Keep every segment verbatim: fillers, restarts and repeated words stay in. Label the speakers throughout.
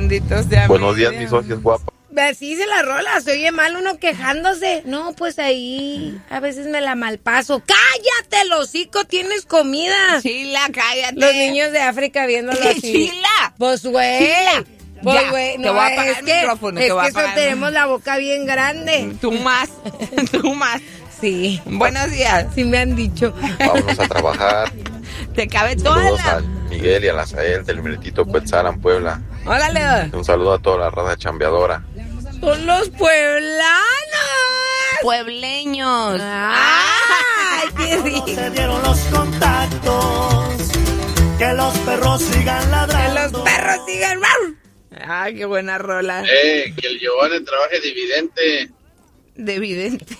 Speaker 1: Bendito sea.
Speaker 2: Buenos días, mis socios guapas.
Speaker 3: Así se la rola, se oye mal uno quejándose. No, pues ahí a veces me la malpaso. ¡Cállate, el hocico! ¿Tienes comida?
Speaker 1: Chila, cállate.
Speaker 3: Los niños de África viéndolo así.
Speaker 1: Chila.
Speaker 3: Pues, güey.
Speaker 1: Chila.
Speaker 3: Pues, güey, no,
Speaker 1: te voy a apagar
Speaker 3: es
Speaker 1: el
Speaker 3: que,
Speaker 1: micrófono.
Speaker 3: Es
Speaker 1: te voy a
Speaker 3: que eso
Speaker 1: apagar.
Speaker 3: tenemos la boca bien grande.
Speaker 1: Tú más, tú más.
Speaker 3: Sí.
Speaker 1: Buenos días.
Speaker 3: Sí me han dicho.
Speaker 2: Vámonos a trabajar.
Speaker 1: Te cabe toda
Speaker 2: Saludos
Speaker 1: la...
Speaker 2: a Miguel y a la Sael del Meritito Cuetzalan, Puebla.
Speaker 1: Hola, Leo.
Speaker 2: Un saludo a toda la raza chambeadora.
Speaker 3: Son los pueblanos.
Speaker 1: Puebleños.
Speaker 3: Ay, qué rico.
Speaker 4: Se dieron los contactos. Que los perros sigan
Speaker 3: Que
Speaker 4: ladrando.
Speaker 3: los perros sigan.
Speaker 1: Ay, qué buena rola.
Speaker 5: Eh, que el Giovanni trabaje de vidente.
Speaker 1: De evidente.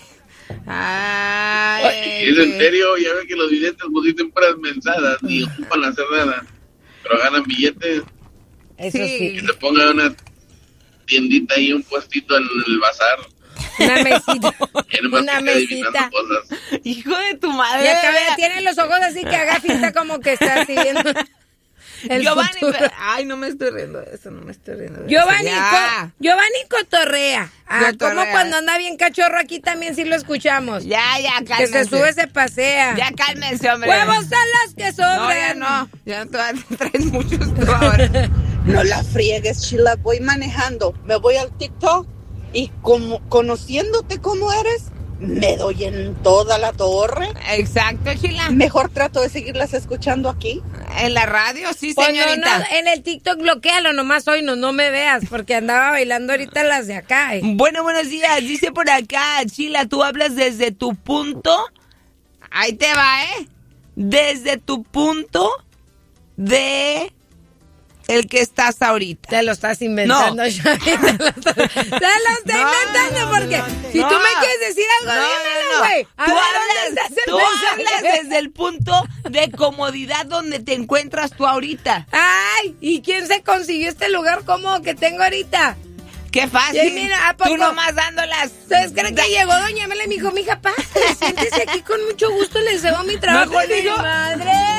Speaker 1: Ay.
Speaker 5: Y es en serio, ya ven que los videntes pues dicen puras mensadas, ni ocupan hacer nada. Pero ganan billetes.
Speaker 3: Eso
Speaker 1: Sí.
Speaker 3: sí.
Speaker 5: Que se ponga una tiendita ahí, un puestito en el bazar.
Speaker 3: Una mesita.
Speaker 5: Y nomás
Speaker 3: Una
Speaker 5: que esté adivinando
Speaker 3: mesita.
Speaker 5: cosas.
Speaker 1: Hijo de tu madre.
Speaker 3: Y acá ve, tiene los ojos así que haga finta como que está así viendo el
Speaker 1: Giovanni,
Speaker 3: futuro.
Speaker 1: pero- ay, no me estoy riendo de eso, no me estoy riendo de
Speaker 3: Giovanni,
Speaker 1: eso. Ya.
Speaker 3: co- Giovanni cotorrea. Ah,
Speaker 1: Cotorrea.
Speaker 3: como cuando anda bien cachorro aquí también sí lo escuchamos.
Speaker 1: Ya, ya,
Speaker 3: Que
Speaker 1: cálmense.
Speaker 3: se sube, se pasea.
Speaker 1: Ya cálmense, hombre.
Speaker 3: Huevos son las que
Speaker 1: No, ya
Speaker 3: sobran.
Speaker 1: no. Ya no te vas a traer muchos tú ahora.
Speaker 6: No la friegues, Chila, voy manejando, me voy al TikTok y como, conociéndote como eres, me doy en toda la torre.
Speaker 1: Exacto, Chila.
Speaker 6: Mejor trato de seguirlas escuchando aquí.
Speaker 1: En la radio, sí,
Speaker 3: Pues no,
Speaker 1: señorita.
Speaker 3: no, en el TikTok bloquealo, nomás hoy no, no me veas, porque andaba bailando ahorita las de acá. eh.
Speaker 1: Bueno, buenos días. Dice por acá, Chila, tú hablas desde tu punto. Ahí te va, ¿eh? Desde tu punto de el que estás ahorita.
Speaker 3: Te lo estás inventando,
Speaker 1: No.
Speaker 3: Shari, te lo estás, te lo estás
Speaker 1: No,
Speaker 3: inventando,
Speaker 1: no,
Speaker 3: porque si
Speaker 1: no.
Speaker 3: tú me quieres decir algo,
Speaker 1: No,
Speaker 3: dímelo,
Speaker 1: no, no.
Speaker 3: güey. A
Speaker 1: Tú
Speaker 3: ver,
Speaker 1: hablas,
Speaker 3: ¿dónde estás el
Speaker 1: tú
Speaker 3: mensaje?
Speaker 1: hablas desde el punto de comodidad donde te encuentras tú ahorita.
Speaker 3: Ay, ¿y quién se consiguió este lugar cómodo que tengo ahorita?
Speaker 1: Qué fácil.
Speaker 3: Y mira, ¿a poco?
Speaker 1: Tú nomás dándolas.
Speaker 3: ¿Ustedes creen que llegó Doña Mela y me dijo, mija, pásale, siéntese aquí con mucho gusto, le deseo mi trabajo?
Speaker 1: Mejor
Speaker 3: Y mi
Speaker 1: digo-
Speaker 3: madre.